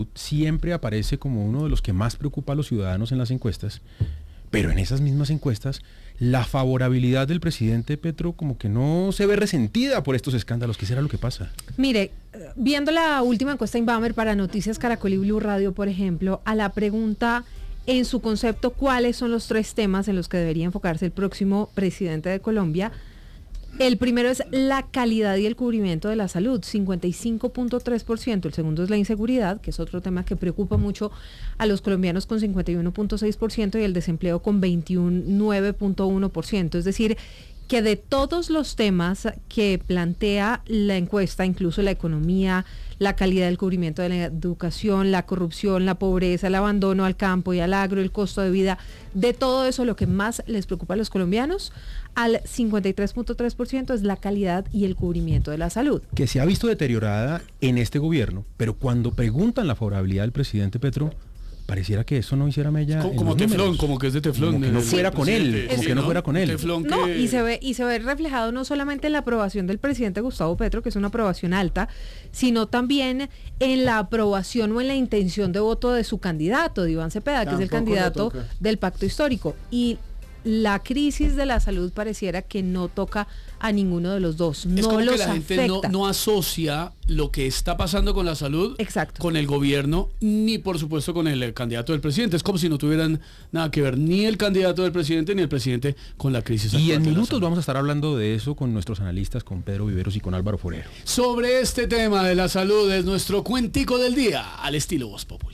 siempre aparece como uno de los que más preocupa a los ciudadanos en las encuestas, pero en esas mismas encuestas la favorabilidad del presidente Petro como que no se ve resentida por estos escándalos. ¿Qué será lo que pasa? Mire, viendo la última encuesta Inbamer para Noticias Caracol y Blue Radio, por ejemplo, a la pregunta en su concepto cuáles son los 3 temas en los que debería enfocarse el próximo presidente de Colombia, el primero es la calidad y el cubrimiento de la salud, 55.3%. El segundo es la inseguridad, que es otro tema que preocupa mucho a los colombianos, con 51.6%, y el desempleo con 9.1%. Es decir, que de todos los temas que plantea la encuesta, incluso la economía, la calidad del cubrimiento de la educación, la corrupción, la pobreza, el abandono al campo y al agro, el costo de vida, de todo eso, lo que más les preocupa a los colombianos, al 53.3%, es la calidad y el cubrimiento de la salud. Que se ha visto deteriorada en este gobierno, pero cuando preguntan la favorabilidad del presidente Petro, pareciera que eso no hiciera mella. Como teflón, números. como que es de teflón. Como que no fuera con él, como sí, que no fuera con él. Teflón No, que... y se ve reflejado no solamente en la aprobación del presidente Gustavo Petro, que es una aprobación alta, sino también en la aprobación o en la intención de voto de su candidato, de Iván Cepeda, que es el candidato del Pacto Histórico. Y la crisis de la salud pareciera que no toca a ninguno de los dos. Es no como los que la gente no asocia lo que está pasando con la salud con el gobierno, ni por supuesto con el candidato del presidente. Es como si no tuvieran nada que ver ni el candidato del presidente ni el presidente con la crisis actual. Y en minutos vamos a estar hablando de eso con nuestros analistas, con Pedro Viveros y con Álvaro Forero. Sobre este tema de la salud es nuestro cuentico del día, al estilo Voz Populi.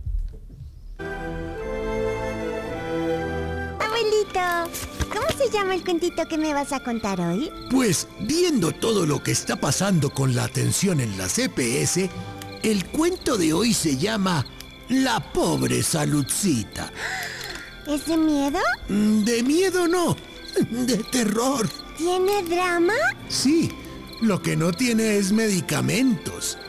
¿Cómo se llama el cuentito que me vas a contar hoy? Pues, viendo todo lo que está pasando con la atención en la CPS, el cuento de hoy se llama La pobre Saludcita. ¿Es de miedo? De miedo no, de terror. ¿Tiene drama? Sí, lo que no tiene es medicamentos.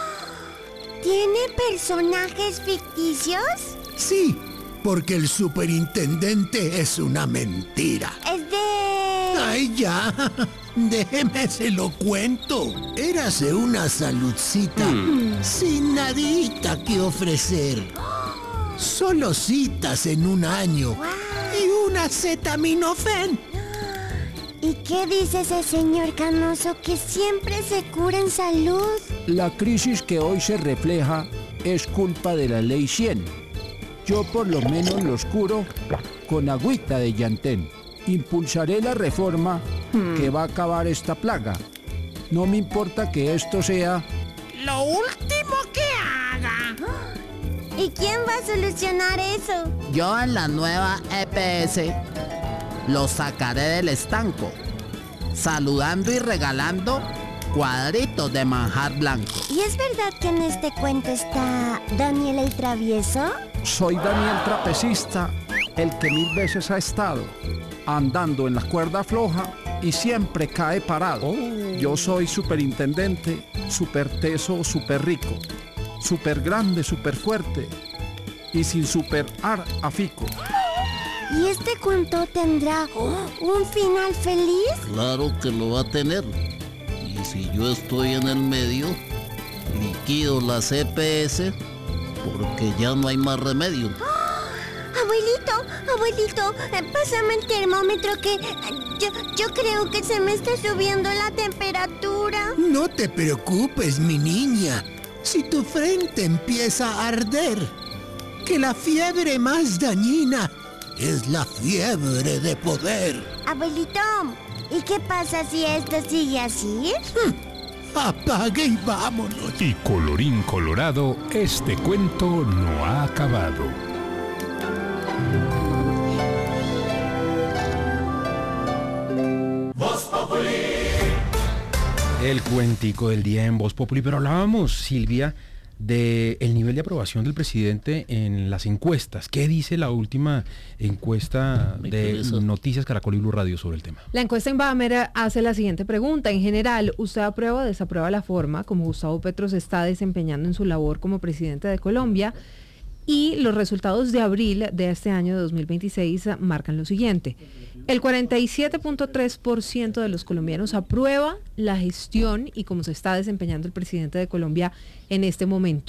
¿Tiene personajes ficticios? Sí, porque el superintendente es una mentira. Es de... ¡Ay, ya! Déjeme se lo cuento. Érase una Saludcita sin nadita que ofrecer. Solo citas en un año y una acetaminofén. ¿Y qué dice ese señor canoso que siempre se cura en salud? La crisis que hoy se refleja es culpa de la ley 100. Yo por lo menos los curo con agüita de llantén. Impulsaré la reforma que va a acabar esta plaga. No me importa que esto sea lo último que haga. ¿Y quién va a solucionar eso? Yo en la nueva EPS lo sacaré del estanco, saludando y regalando cuadritos de manjar blanco. ¿Y es verdad que en este cuento está Daniel el Travieso? Soy Daniel Trapecista, el que 1000 veces ha estado andando en la cuerda floja y siempre cae parado. Yo soy superintendente, super teso, super rico, super grande, super fuerte y sin superar a fico. ¿Y este cuento tendrá un final feliz? Claro que lo va a tener. Y si yo estoy en el medio, liquido la CPS porque ya no hay más remedio. Abuelito, pásame el termómetro que yo creo que se me está subiendo la temperatura. No te preocupes, mi niña. Si tu frente empieza a arder, que la fiebre más dañina es la fiebre de poder. Abuelito, ¿y qué pasa si esto sigue así? Apague y vámonos. Y colorín colorado, este cuento no ha acabado. Voz Populi. El cuentico del día en Voz Populi, pero hablábamos, Silvia, del nivel de aprobación del presidente en las encuestas. ¿Qué dice la última encuesta de Noticias Caracol y Blue Radio sobre el tema? La encuesta Inbamer hace la siguiente pregunta. En general, ¿usted aprueba o desaprueba la forma como Gustavo Petro se está desempeñando en su labor como presidente de Colombia? Y los resultados de abril de este año de 2026 marcan lo siguiente. El 47.3% de los colombianos aprueba la gestión y cómo se está desempeñando el presidente de Colombia en este momento.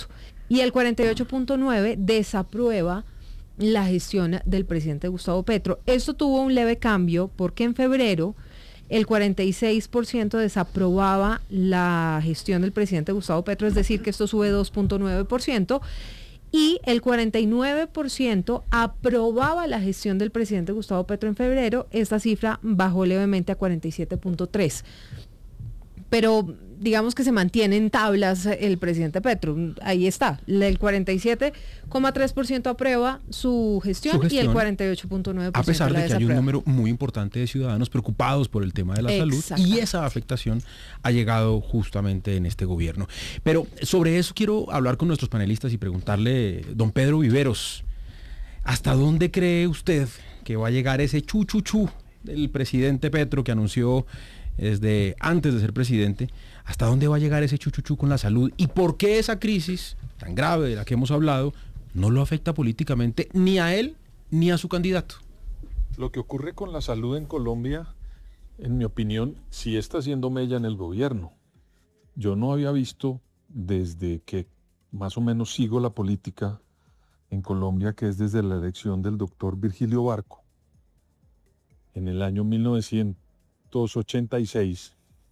y el 48.9% desaprueba la gestión del presidente Gustavo Petro. Esto tuvo un leve cambio porque en febrero el 46% desaprobaba la gestión del presidente Gustavo Petro, es decir, que esto sube 2.9%, y el 49% aprobaba la gestión del presidente Gustavo Petro en febrero. Esta cifra bajó levemente a 47.3%. Pero digamos que se mantiene en tablas el presidente Petro. Ahí está, el 47.3% aprueba su gestión y el 48.9% a pesar de que hay un número muy importante de ciudadanos preocupados por el tema de la salud, y esa afectación ha llegado justamente en este gobierno. Pero sobre eso quiero hablar con nuestros panelistas y preguntarle, don Pedro Viveros, ¿hasta dónde cree usted que va a llegar ese chu del presidente Petro que anunció desde antes de ser presidente? ¿Hasta dónde va a llegar ese chuchuchú con la salud? ¿Y por qué esa crisis tan grave de la que hemos hablado no lo afecta políticamente ni a él ni a su candidato? Lo que ocurre con la salud en Colombia, en mi opinión, sí está haciendo mella en el gobierno. Yo no había visto, desde que más o menos sigo la política en Colombia, que es desde la elección del doctor Virgilio Barco, en el año 1986,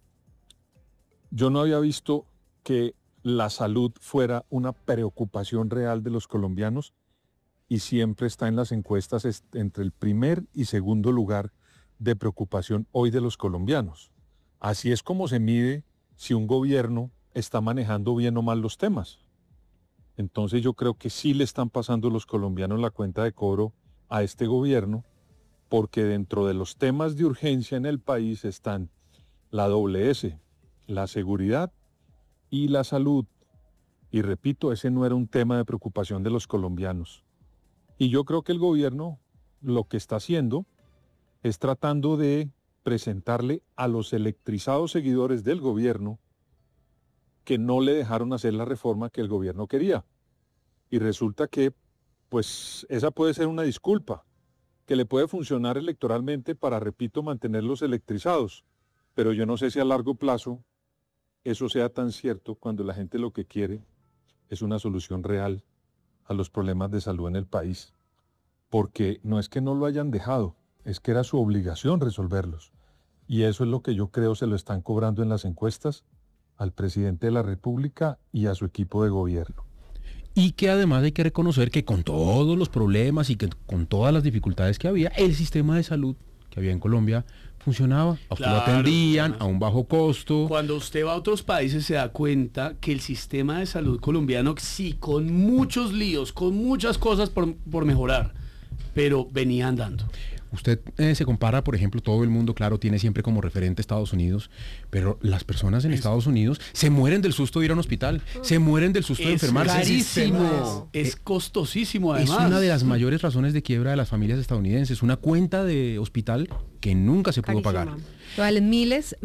yo no había visto que la salud fuera una preocupación real de los colombianos, y siempre está en las encuestas entre el primer y segundo lugar de preocupación hoy de los colombianos. Así es como se mide si un gobierno está manejando bien o mal los temas. Entonces yo creo que sí le están pasando los colombianos la cuenta de cobro a este gobierno, porque dentro de los temas de urgencia en el país están la doble S, la seguridad y la salud. Y repito, ese no era un tema de preocupación de los colombianos. Y yo creo que el gobierno lo que está haciendo es tratando de presentarle a los electrizados seguidores del gobierno que no le dejaron hacer la reforma que el gobierno quería. Y resulta que, pues, esa puede ser una disculpa que le puede funcionar electoralmente para, repito, mantenerlos electrizados. Pero yo no sé si a largo plazo eso sea tan cierto cuando la gente lo que quiere es una solución real a los problemas de salud en el país. Porque no es que no lo hayan dejado, es que era su obligación resolverlos. Y eso es lo que yo creo se lo están cobrando en las encuestas al presidente de la República y a su equipo de gobierno. Y que además hay que reconocer que con todos los problemas y que con todas las dificultades que había, el sistema de salud que había en Colombia funcionaba. A usted lo atendían a un bajo costo. Cuando usted va a otros países se da cuenta que el sistema de salud colombiano, sí, con muchos líos, con muchas cosas por mejorar, pero venía andando. Usted se compara, por ejemplo, todo el mundo, claro, tiene siempre como referente Estados Unidos, pero las personas en Estados Unidos se mueren del susto de ir a un hospital, se mueren del susto de enfermarse. Carísimo, es costosísimo además. Es una de las mayores razones de quiebra de las familias estadounidenses, una cuenta de hospital que nunca se pudo pagar. Valen miles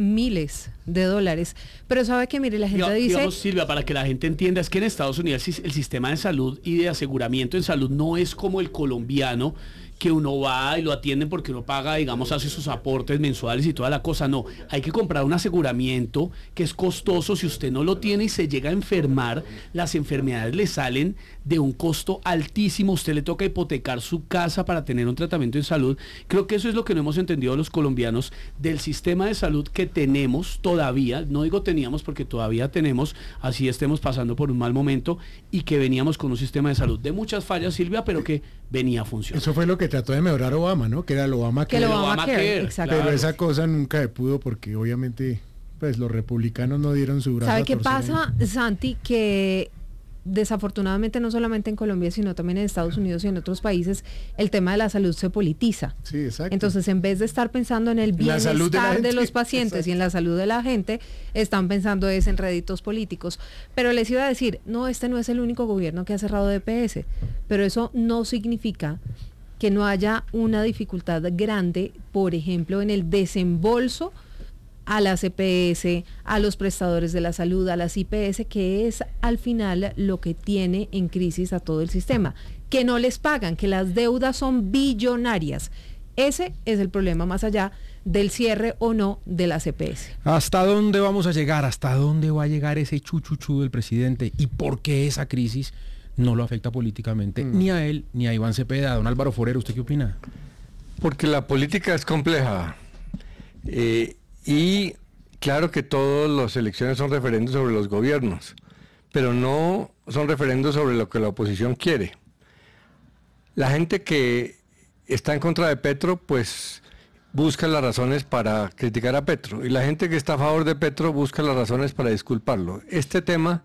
de dólares. Pero sabe que, mire, la gente dice... Digamos, Silvia, para que la gente entienda, es que en Estados Unidos el sistema de salud y de aseguramiento en salud no es como el colombiano, que uno va y lo atienden porque uno paga, digamos, hace sus aportes mensuales y toda la cosa. No, hay que comprar un aseguramiento que es costoso. Si usted no lo tiene y se llega a enfermar, las enfermedades le salen de un costo altísimo. Usted le toca hipotecar su casa para tener un tratamiento en salud. Creo que eso es lo que no hemos entendido los colombianos del sistema de salud que tenemos todavía. No digo teníamos porque todavía tenemos, así estemos pasando por un mal momento, y que veníamos con un sistema de salud de muchas fallas, Silvia, pero que venía a funcionar. Eso fue lo que trató de mejorar Obama, ¿no? Que era el Obamacare. Exacto. Pero esa cosa nunca se pudo porque obviamente pues los republicanos no dieron su brazo. ¿Sabe qué pasa, Santi? Que desafortunadamente no solamente en Colombia, sino también en Estados Unidos y en otros países, el tema de la salud se politiza. Sí, exacto. Entonces, en vez de estar pensando en el bienestar de los pacientes, exacto, y en la salud de la gente, están pensando en réditos políticos. Pero les iba a decir, no, este no es el único gobierno que ha cerrado EPS, pero eso no significa que no haya una dificultad grande, por ejemplo, en el desembolso a las EPS, a los prestadores de la salud, a las IPS, que es al final lo que tiene en crisis a todo el sistema, que no les pagan, que las deudas son billonarias. Ese es el problema, más allá del cierre o no de las EPS. ¿Hasta dónde vamos a llegar? ¿Hasta dónde va a llegar ese chuchuchú del presidente? ¿Y por qué esa crisis no lo afecta políticamente ni a él ni a Iván Cepeda? Don Álvaro Forero, ¿usted qué opina? Porque la política es compleja. Y claro que todas las elecciones son referendos sobre los gobiernos, pero no son referendos sobre lo que la oposición quiere. La gente que está en contra de Petro, pues busca las razones para criticar a Petro, y la gente que está a favor de Petro busca las razones para disculparlo. Este tema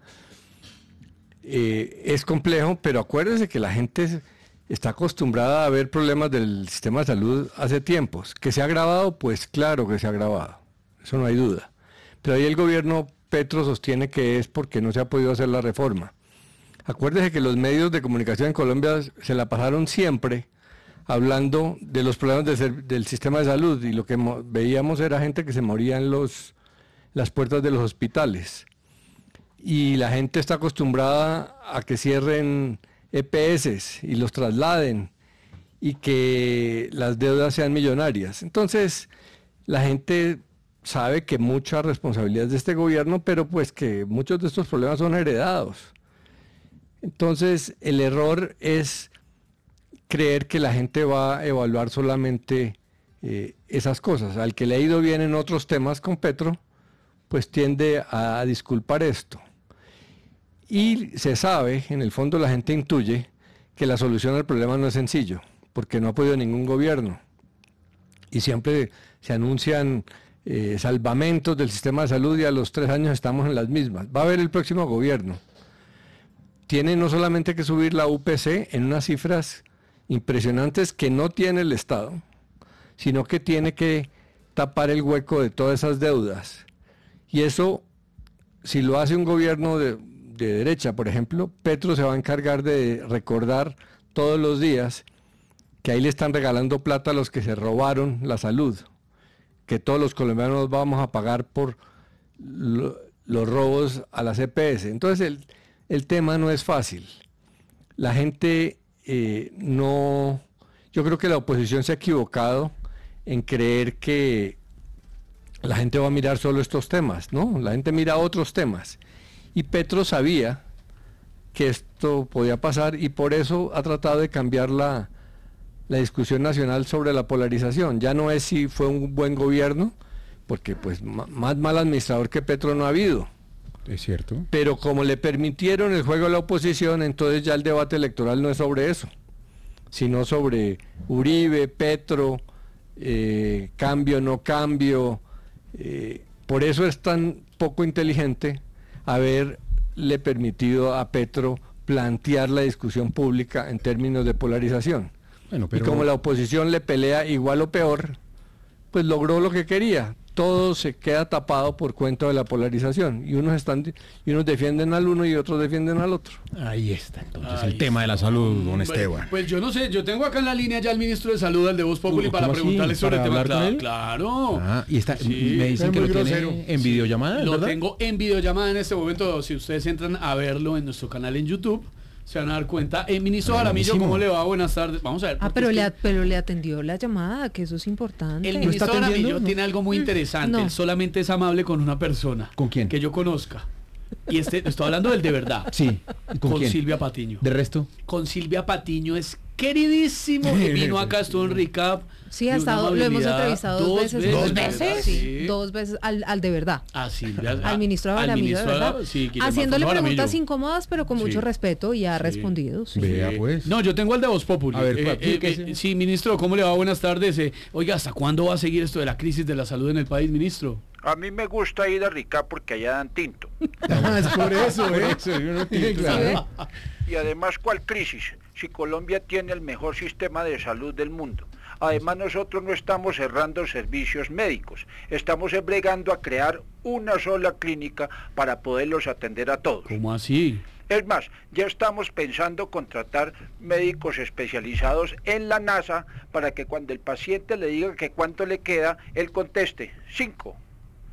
es complejo, pero acuérdense que la gente está acostumbrada a ver problemas del sistema de salud hace tiempos. ¿Que se ha agravado? Pues claro que se ha agravado, eso no hay duda. Pero ahí el gobierno Petro sostiene que es porque no se ha podido hacer la reforma. Acuérdese que los medios de comunicación en Colombia se la pasaron siempre hablando de los problemas del sistema de salud, y lo que veíamos era gente que se moría en las puertas de los hospitales. Y la gente está acostumbrada a que cierren EPS y los trasladen y que las deudas sean millonarias. Entonces, la gente sabe que mucha responsabilidad es de este gobierno, pero pues que muchos de estos problemas son heredados. Entonces, el error es creer que la gente va a evaluar solamente esas cosas. Al que le ha ido bien en otros temas con Petro, pues tiende a disculpar esto. Y se sabe, en el fondo la gente intuye, que la solución al problema no es sencillo, porque no ha podido ningún gobierno. Y siempre se anuncian salvamentos del sistema de salud, y a los 3 años estamos en las mismas. Va a haber el próximo gobierno. Tiene no solamente que subir la UPC en unas cifras impresionantes que no tiene el Estado, sino que tiene que tapar el hueco de todas esas deudas. Y eso, si lo hace un gobierno de derecha, por ejemplo, Petro se va a encargar de recordar todos los días que ahí le están regalando plata a los que se robaron la salud, que todos los colombianos vamos a pagar por los robos a las EPS. Entonces el tema no es fácil. La gente yo creo que la oposición se ha equivocado en creer que la gente va a mirar solo estos temas, ¿no? La gente mira otros temas. Y Petro sabía que esto podía pasar, y por eso ha tratado de cambiar la discusión nacional sobre la polarización. Ya no es si fue un buen gobierno, porque pues más mal administrador que Petro no ha habido. Es cierto. Pero como le permitieron el juego a la oposición, entonces ya el debate electoral no es sobre eso, sino sobre Uribe, Petro, cambio, no cambio. Por eso es tan poco inteligente haberle permitido a Petro plantear la discusión pública en términos de polarización. Bueno, pero... Y como la oposición le pelea igual o peor, pues logró lo que quería. Todo se queda tapado por cuenta de la polarización, y unos defienden al uno y otros defienden al otro. Ahí está entonces el tema de la salud, don Esteban. Pues yo no sé, yo tengo acá en la línea ya al ministro de Salud, al de Voz Populi, para preguntarle sobre el tema. Claro. Y está, sí, me dicen que lo tiene en videollamada, Lo ¿verdad? tengo en videollamada en este momento. Si ustedes entran a verlo en nuestro canal en YouTube, se van a dar cuenta. Ministro Jaramillo, ¿cómo le va? Buenas tardes. Vamos a ver. Pero le atendió la llamada, que eso es importante. El ministro Jaramillo tiene algo muy interesante. Él solamente es amable con una persona. ¿Con quién? Que yo conozca. Y estoy hablando del de verdad. Sí. ¿Con quién? Silvia Patiño. ¿De resto? Con Silvia Patiño es queridísimo. Vino acá, estuvo en Recap. Sí, ha estado, lo hemos entrevistado dos veces. ¿2 veces? Sí. 2 veces al de verdad. A Silvia. Al ministro Jaramillo, de verdad. Sí, haciéndole preguntas incómodas, pero con mucho respeto, y ha respondido. Sí. Vea pues. No, yo tengo al de Voz Populi. A ver, sí, ministro, ¿cómo le va? Buenas tardes. Oiga, ¿hasta cuándo va a seguir esto de la crisis de la salud en el país, ministro? A mí me gusta ir a Ricá porque allá dan tinto. Es por eso, claro. Y además, ¿cuál crisis? Si Colombia tiene el mejor sistema de salud del mundo. Además, nosotros no estamos cerrando servicios médicos, estamos bregando a crear una sola clínica para poderlos atender a todos. ¿Cómo así? Es más, ya estamos pensando contratar médicos especializados en la NASA para que cuando el paciente le diga que cuánto le queda, él conteste 5,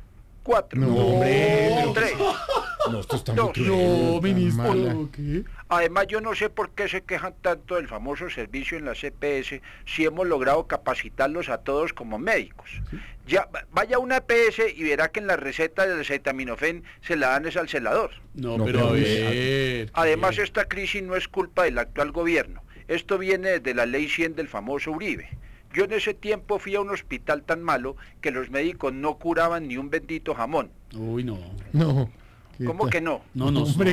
4, 3, No, esto está 2, no, ministro. ¿Qué? Además, yo no sé por qué se quejan tanto del famoso servicio en la EPS si hemos logrado capacitarlos a todos como médicos. Ya, vaya a una EPS y verá que en la receta del acetaminofén se la dan es al celador. No, pero a ver. Además, esta crisis no es culpa del actual gobierno. Esto viene desde la ley 100 del famoso Uribe. Yo en ese tiempo fui a un hospital tan malo que los médicos no curaban ni un bendito jamón. Uy, no. No. ¿Cómo que no? No.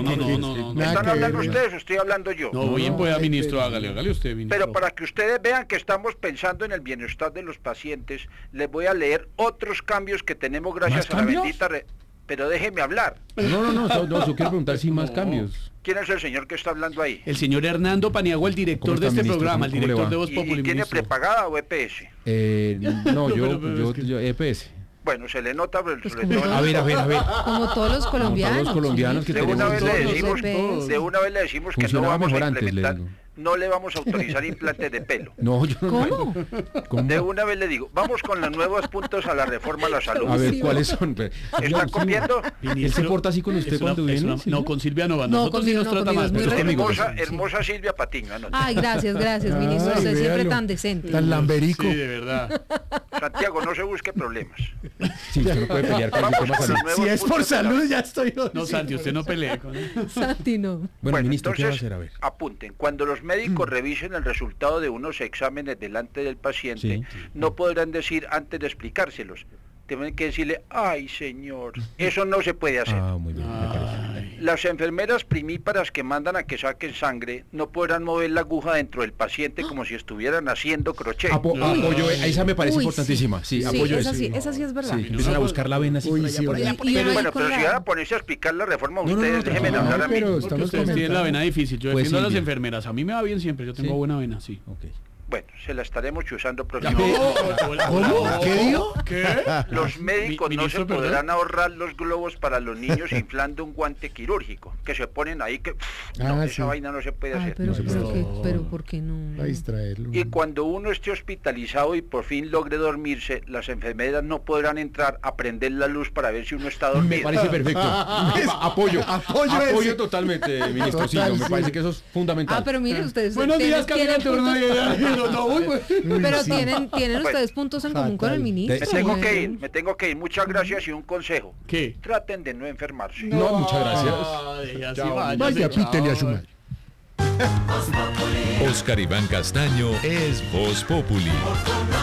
¿Están hablando ustedes o estoy hablando yo? No, bien pueda, ministro, hágale usted, ministro. Pero para que ustedes vean que estamos pensando en el bienestar de los pacientes, les voy a leer otros cambios que tenemos gracias a la bendita Pero déjeme hablar. No, yo quiero preguntar si más cambios. ¿Quién es el señor que está hablando ahí? El señor Hernando Paniagua, el director de este programa, el director de Voz Populi. ¿Y tiene prepagada o EPS? No, yo EPS. Bueno, se le nota. A ver. Como todos los colombianos. Como todos los colombianos que tenemos. De una vez le decimos que no vamos a implementar, no le vamos a autorizar implantes de pelo. No, yo no. ¿Cómo? De una vez le digo, vamos con los nuevos puntos a la reforma a la salud. A ver, ¿cuáles son? ¿Están copiando? ¿Él se porta así con usted cuando viene? No, con Silvia no va. Nosotros sí nos trata mal. Hermosa Silvia Patiño. Ay, gracias, ministro. Usted siempre tan decente. Tan lamberico. Sí, de verdad. Santiago, no se busque problemas. Sí, usted no puede pelear con el tema salud. Si es por salud, ya estoy. No, Santi, usted no pelee con él. Santi, no. Bueno, ministro, entonces, ¿qué va a hacer? A ver. Apunten, cuando los médicos revisen el resultado de unos exámenes delante del paciente, no podrán decir antes de explicárselos. Tienen que decirle, ay señor, eso no se puede hacer. Muy bien, me parece. Las enfermeras primíparas que mandan a que saquen sangre no podrán mover la aguja dentro del paciente como si estuvieran haciendo crochet. Apoyo, esa me parece importantísima. Sí, apoyo esa sí es verdad. Sí, empiezan a buscar la vena así por allá. Bueno, pero si van a ponerse a explicar la reforma, ustedes déjenme hablar a mí. Porque ustedes tienen la vena difícil. Yo defiendo a las enfermeras. A mí me va bien siempre. Yo tengo buena vena, sí. Bueno, se la estaremos chuzando próximamente. ¿Cómo? ¿Qué dijo? ¿Qué? Los médicos no se podrán ahorrar los globos para los niños inflando un guante quirúrgico, que se ponen ahí que... esa vaina no se puede hacer. Pero ¿por qué no? Para distraerlo. Y cuando uno esté hospitalizado y por fin logre dormirse, las enfermeras no podrán entrar a prender la luz para ver si uno está dormido. Me parece perfecto. Apoyo totalmente, ministro. Me parece que eso es fundamental. Pero mire, ustedes... Buenos días, caminante. Pero tienen ustedes puntos en común con el ministro. Me tengo que ir. Muchas gracias y un consejo. ¿Qué? Traten de no enfermarse. No, muchas gracias. Vaya, pítele a su madre. Oscar Iván Castaño es Voz Populi.